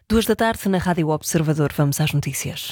2 da tarde, na Rádio Observador. Vamos às notícias.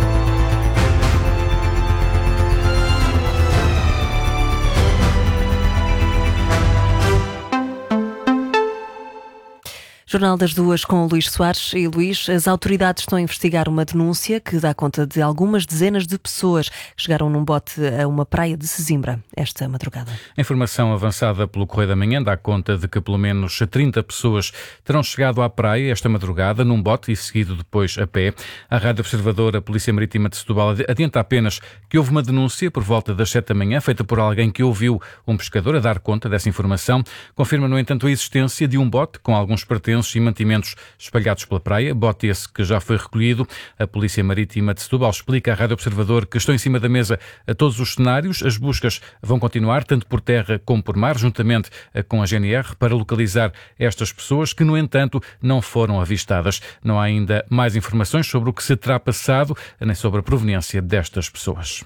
Jornal das Duas com o Luís Soares. E Luís, as autoridades estão a investigar uma denúncia que dá conta de algumas dezenas de pessoas que chegaram num bote a uma praia de Sesimbra esta madrugada. A informação avançada pelo Correio da Manhã dá conta de que pelo menos 30 pessoas terão chegado à praia esta madrugada num bote e seguido depois a pé. A Rádio Observador, a Polícia Marítima de Setúbal, adianta apenas que houve uma denúncia por volta das 7 da manhã, feita por alguém que ouviu um pescador a dar conta dessa informação. Confirma, no entanto, a existência de um bote com alguns pertences e mantimentos espalhados pela praia, bote esse que já foi recolhido. A Polícia Marítima de Setúbal explica à Rádio Observador que estão em cima da mesa a todos os cenários. As buscas vão continuar, tanto por terra como por mar, juntamente com a GNR, para localizar estas pessoas que, no entanto, não foram avistadas. Não há ainda mais informações sobre o que se terá passado, nem sobre a proveniência destas pessoas.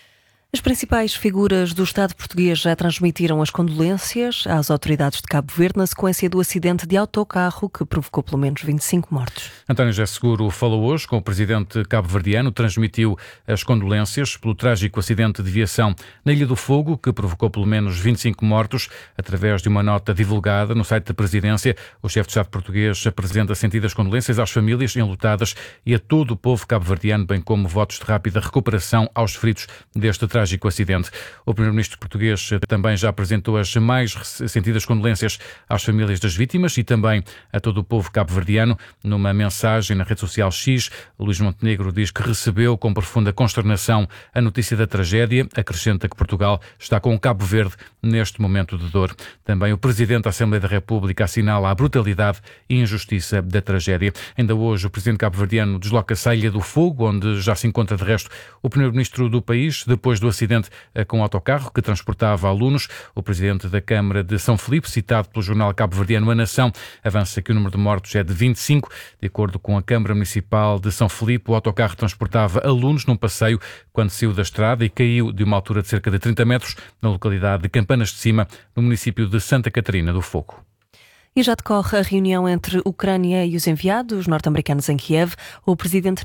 As principais figuras do Estado português já transmitiram as condolências às autoridades de Cabo Verde na sequência do acidente de autocarro que provocou pelo menos 25 mortos. António José Seguro falou hoje com o presidente cabo-verdiano, transmitiu as condolências pelo trágico acidente de viação na Ilha do Fogo, que provocou pelo menos 25 mortos. Através de uma nota divulgada no site da presidência, o chefe de Estado português apresenta sentidas condolências às famílias enlutadas e a todo o povo cabo-verdiano, bem como votos de rápida recuperação aos feridos deste trágico acidente. O primeiro-ministro português também já apresentou as mais sentidas condolências às famílias das vítimas e também a todo o povo cabo-verdiano. Numa mensagem na rede social X, Luís Montenegro diz que recebeu com profunda consternação a notícia da tragédia. Acrescenta que Portugal está com o Cabo Verde neste momento de dor. Também o Presidente da Assembleia da República assinala a brutalidade e injustiça da tragédia. Ainda hoje, o Presidente cabo-verdiano desloca-se à Ilha do Fogo, onde já se encontra de resto o Primeiro-Ministro do país, depois do acidente com o autocarro que transportava alunos. O presidente da Câmara de São Filipe, citado pelo jornal cabo-verdiano A Nação, avança que o número de mortos é de 25. De acordo com a Câmara Municipal de São Filipe, o autocarro transportava alunos num passeio quando saiu da estrada e caiu de uma altura de cerca de 30 metros na localidade de Campanas de Cima, no município de Santa Catarina do Fogo. E já decorre a reunião entre Ucrânia e os enviados norte-americanos em Kiev. O presidente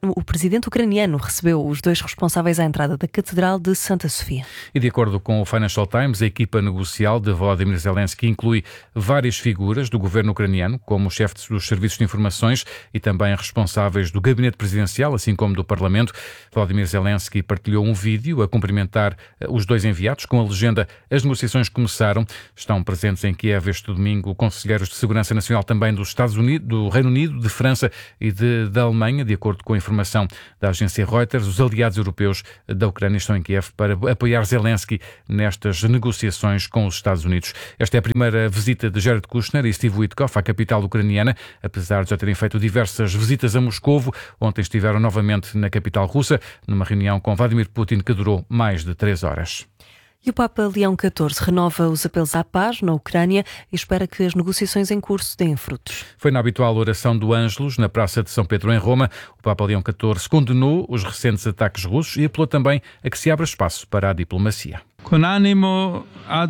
ucraniano recebeu os dois responsáveis à entrada da Catedral de Santa Sofia. E de acordo com o Financial Times, a equipa negocial de Volodymyr Zelensky inclui várias figuras do governo ucraniano, como o chefe dos serviços de informações e também responsáveis do gabinete presidencial, assim como do Parlamento. Volodymyr Zelensky partilhou um vídeo a cumprimentar os dois enviados com a legenda "As negociações começaram". Estão presentes em Kiev este domingo conselheiros de segurança nacional também dos Estados Unidos, do Reino Unido, de França e da Alemanha. De acordo com a informação da agência Reuters, os aliados europeus da Ucrânia estão em Kiev para apoiar Zelensky nestas negociações com os Estados Unidos. Esta é a primeira visita de Jared Kushner e Steve Witkoff à capital ucraniana, apesar de já terem feito diversas visitas a Moscovo. Ontem estiveram novamente na capital russa, numa reunião com Vladimir Putin que durou mais de 3 horas. E o Papa Leão XIV renova os apelos à paz na Ucrânia e espera que as negociações em curso deem frutos. Foi na habitual oração do Ângelus, na Praça de São Pedro, em Roma. O Papa Leão XIV condenou os recentes ataques russos e apelou também a que se abra espaço para a diplomacia. Com ânimo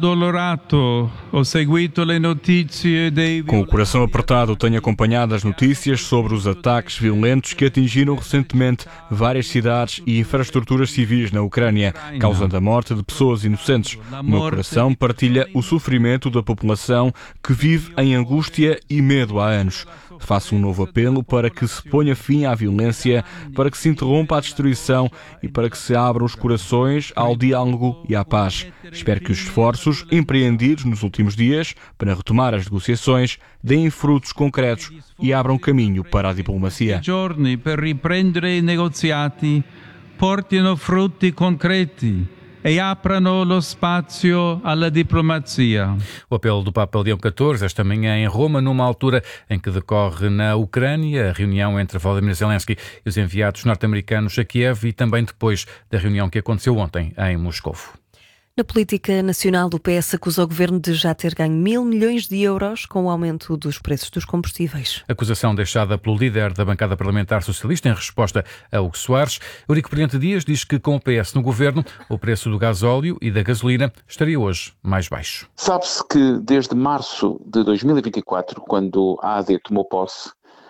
adolorato, ho seguito le notizie dei... Com o coração apertado, tenho acompanhado as notícias sobre os ataques violentos que atingiram recentemente várias cidades e infraestruturas civis na Ucrânia, causando a morte de pessoas inocentes. O meu coração partilha o sofrimento da população que vive em angústia e medo há anos. Faço um novo apelo para que se ponha fim à violência, para que se interrompa a destruição e para que se abram os corações ao diálogo e à paz. Espero que os esforços empreendidos nos últimos dias para retomar as negociações deem frutos concretos e abram caminho para a diplomacia. Giorni per riprendere i negoziati portino frutti concreti e aprano lo spazio alla diplomazia. O apelo do Papa Leão XIV esta manhã em Roma, numa altura em que decorre na Ucrânia a reunião entre Volodymyr Zelensky e os enviados norte-americanos a Kiev e também depois da reunião que aconteceu ontem em Moscovo. Na política nacional, o PS acusa o governo de já ter ganho 1.000 milhões de euros com o aumento dos preços dos combustíveis. Acusação deixada pelo líder da bancada parlamentar socialista em resposta a Hugo Soares. Eurico Brilhante Dias diz que com o PS no governo, o preço do gasóleo e da gasolina estaria hoje mais baixo. Sabe-se que desde março de 2024, quando a AD tomou posse,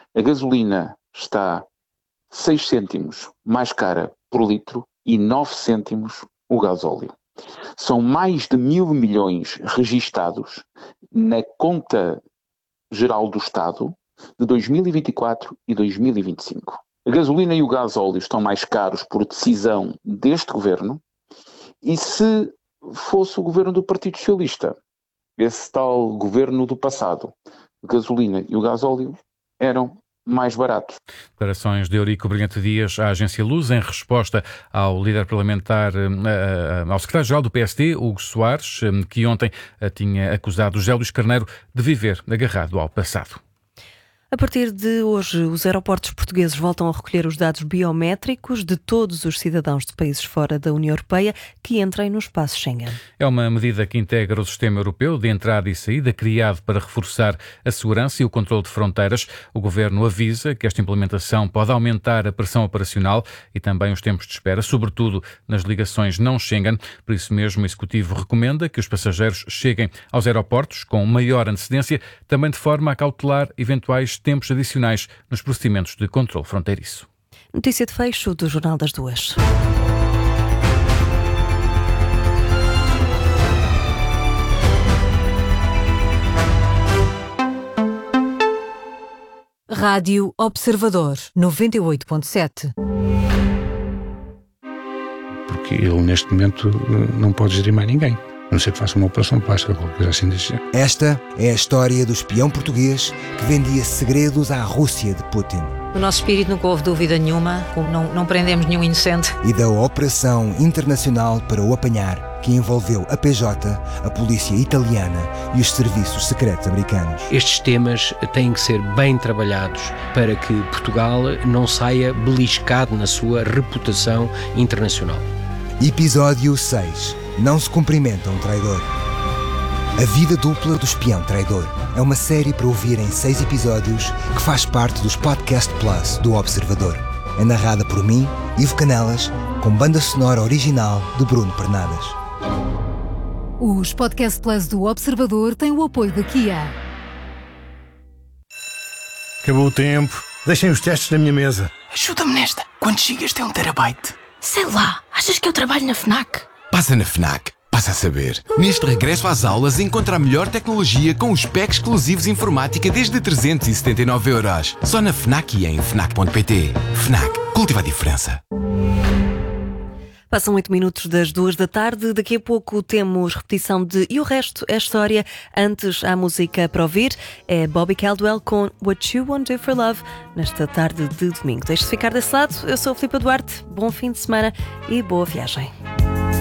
A gasolina está 6 cêntimos mais cara por litro e 9 cêntimos o gasóleo. São mais de 1.000 milhões registados na conta geral do Estado de 2024 e 2025. A gasolina e o gasóleo estão mais caros por decisão deste governo, e se fosse o governo do Partido Socialista, esse tal governo do passado, a gasolina e o gasóleo eram mais baratos. Declarações de Eurico Brilhante Dias à agência Luz em resposta ao líder parlamentar, ao secretário-geral do PSD, Hugo Soares, que ontem tinha acusado José Luís Carneiro de viver agarrado ao passado. A partir de hoje, os aeroportos portugueses voltam a recolher os dados biométricos de todos os cidadãos de países fora da União Europeia que entrem no espaço Schengen. É uma medida que integra o sistema europeu de entrada e saída, criado para reforçar a segurança e o controle de fronteiras. O Governo avisa que esta implementação pode aumentar a pressão operacional e também os tempos de espera, sobretudo nas ligações não Schengen. Por isso mesmo, o Executivo recomenda que os passageiros cheguem aos aeroportos com maior antecedência, também de forma a cautelar eventuais tempos adicionais nos procedimentos de controle fronteiriço. Notícia de fecho do Jornal das Duas. Rádio Observador 98.7. Porque ele neste momento não pode gerir mais ninguém. A não ser que faça uma operação plástica ou qualquer coisa assim desse género. Esta é a história do espião português que vendia segredos à Rússia de Putin. No nosso espírito nunca houve dúvida nenhuma, não prendemos nenhum inocente. E da operação internacional para o apanhar, que envolveu a PJ, a polícia italiana e os serviços secretos americanos. Estes temas têm que ser bem trabalhados para que Portugal não saia beliscado na sua reputação internacional. Episódio 6. Não se cumprimenta um traidor. A vida dupla do espião traidor é uma série para ouvir em 6 episódios que faz parte dos Podcast Plus do Observador. É narrada por mim, Ivo Canelas, com banda sonora original de Bruno Pernadas. Os Podcast Plus do Observador têm o apoio da Kia. Acabou o tempo. Deixem os testes na minha mesa. Ajuda-me nesta. Quantos gigas tem 1 terabyte? Sei lá. Achas que eu trabalho na FNAC? Passa na FNAC. Passa a saber. Neste regresso às aulas, encontra a melhor tecnologia com os packs exclusivos de informática desde 379€. Só na FNAC e em FNAC.pt. FNAC. Cultiva a diferença. Passam 8 minutos das 2 da tarde. Daqui a pouco temos repetição de E o Resto é História. Antes, a música para ouvir é Bobby Caldwell com What You Won't Do For Love, nesta tarde de domingo. Deixe-se ficar desse lado. Eu sou a Filipa Duarte. Bom fim de semana e boa viagem.